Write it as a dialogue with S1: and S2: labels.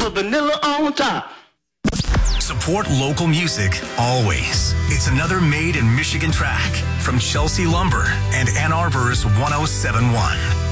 S1: the vanilla on top.
S2: Support local music always. It's another Made in Michigan track from Chelsea Lumber and Ann Arbor's 1071.